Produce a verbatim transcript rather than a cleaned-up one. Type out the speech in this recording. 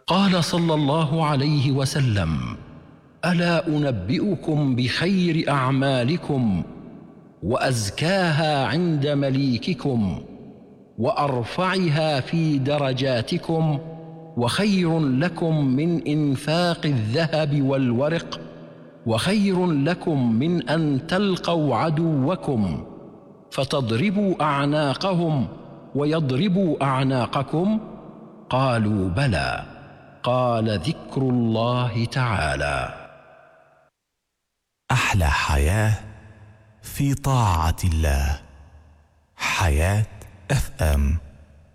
قال صلى الله عليه وسلم: ألا أنبئكم بخير أعمالكم وأزكاها عند مليككم وأرفعها في درجاتكم وخير لكم من إنفاق الذهب والورق وخير لكم من أن تلقوا عدوكم فتضربوا أعناقهم ويضربوا أعناقكم؟ قالوا: بلى. قال: ذكر الله تعالى. أحلى حياة في طاعة الله. حياة اف ام.